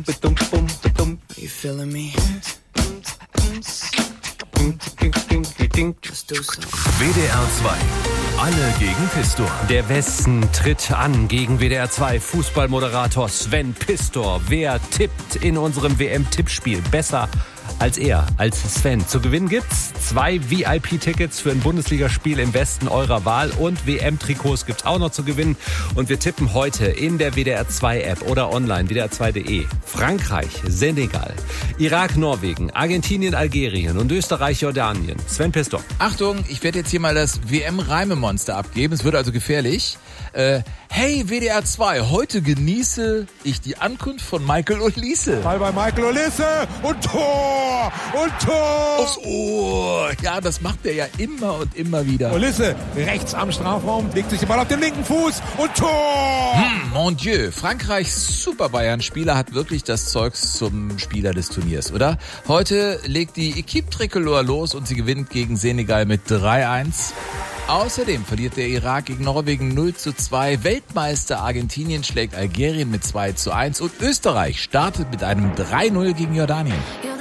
You feeling me? Let's do some. WDR 2. Alle gegen Pistor. Der Westen tritt an gegen WDR 2 Fußballmoderator Sven Pistor. Wer tippt in unserem WM-Tippspiel besser als er, als Sven? Zu gewinnen gibt's 2 VIP-Tickets für ein Bundesligaspiel im Westen eurer Wahl und WM-Trikots gibt's auch noch zu gewinnen. Und wir tippen heute in der WDR 2-App oder online, WDR2.de. Frankreich, Senegal, Irak, Norwegen, Argentinien, Algerien und Österreich, Jordanien. Sven Pistor. Achtung, ich werde jetzt hier mal das WM-Reimemonster abgeben. Es wird also gefährlich. Hey WDR 2, heute genieße ich die Ankunft von Michael Olise. Ball bei Michael Olise und Tor! Und Tor! Aufs Ohr! Ja, das macht er ja immer und immer wieder. Olise rechts am Strafraum, legt sich den Ball auf den linken Fuß und Tor! Mon Dieu, Frankreichs Super-Bayern-Spieler hat wirklich das Zeugs zum Spieler des Turniers, oder? Heute legt die Equipe Tricolore los und sie gewinnt gegen Senegal mit 3-1. Außerdem verliert der Irak gegen Norwegen 0-2. Weltmeister Argentinien schlägt Algerien mit 2-1 und Österreich startet mit einem 3-0 gegen Jordanien.